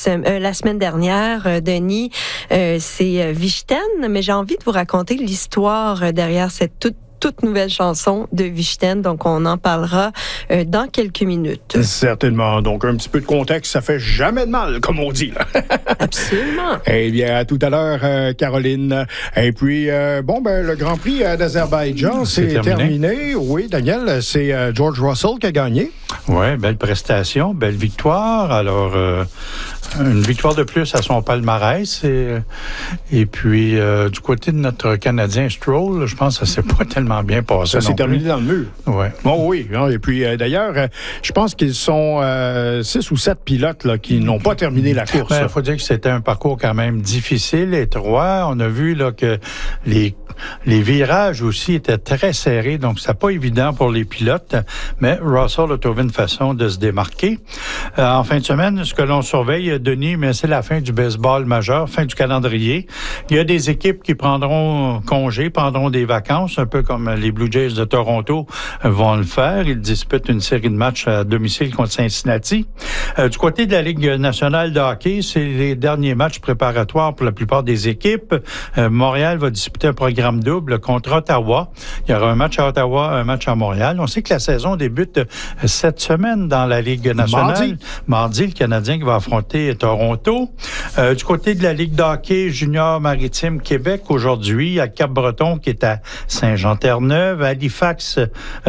la semaine dernière, Denis, c'est Vichten, mais j'ai envie de vous raconter l'histoire derrière cette toute nouvelle chanson de Vichten, donc on en parlera dans quelques minutes. Certainement. Donc, un petit peu de contexte, ça fait jamais de mal, comme on dit. Absolument. Eh bien, à tout à l'heure, Caroline. Et puis, le Grand Prix d'Azerbaïdjan, c'est terminé. Oui, Daniel, c'est George Russell qui a gagné. Oui, belle prestation, belle victoire. Alors, une victoire de plus à son palmarès. Et puis, du côté de notre Canadien Stroll, je pense que ça s'est pas tellement bien passé. Ça s'est terminé dans le mur. Ouais. Bon, oui. Et puis, d'ailleurs, je pense qu'ils sont 6 ou 7 pilotes là, qui n'ont pas terminé la course. Il faut dire que c'était un parcours quand même difficile, étroit. On a vu là, que les virages aussi étaient très serrés, donc c'est pas évident pour les pilotes. Mais Russell a trouvé une façon de se démarquer. En fin de semaine, ce que l'on surveille, Denis, mais c'est la fin du baseball majeur, fin du calendrier. Il y a des équipes qui prendront congé, prendront des vacances, un peu comme les Blue Jays de Toronto vont le faire. Ils disputent une série de matchs à domicile contre Cincinnati. Du côté de la Ligue nationale de hockey, c'est les derniers matchs préparatoires pour la plupart des équipes. Montréal va disputer un programme double contre Ottawa. Il y aura un match à Ottawa, un match à Montréal. On sait que la saison débute cette semaine dans la Ligue nationale. Mardi, le Canadien qui va affronter Toronto. Du côté de la Ligue de hockey junior maritime Québec, aujourd'hui, à Cap-Breton qui est à Saint-Jean-Terre-Neuve, Halifax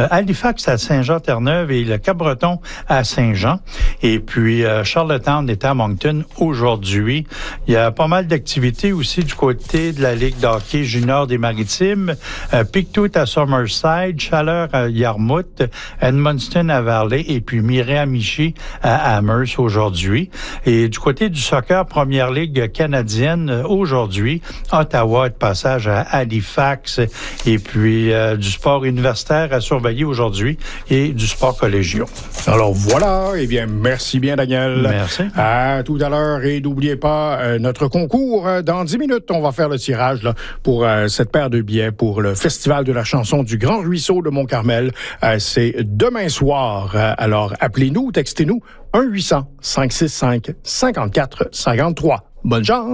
à Saint-Jean-Terre-Neuve et le Cap-Breton à Saint-Jean. Et puis, Charlottetown est à Moncton aujourd'hui. Il y a pas mal d'activités aussi du côté de la Ligue de hockey junior des maritimes. Pictou à Summerside, Chaleur à Yarmouth, Edmundston à Valley et puis Miramichi à Amherst aujourd'hui. Et du côté du soccer, Première Ligue canadienne, aujourd'hui, Ottawa est de passage à Halifax et puis du sport universitaire à surveiller aujourd'hui et du sport collégial. Alors voilà, eh bien, merci bien, Daniel. Merci. À tout à l'heure et n'oubliez pas notre concours. Dans 10 minutes, on va faire le tirage là, pour cette paire de billets pour le Festival de la chanson du Grand Ruisseau de Mont-Carmel. C'est demain soir. Alors, appelez-nous, textez-nous 1-800-565-5453. Bonne chance!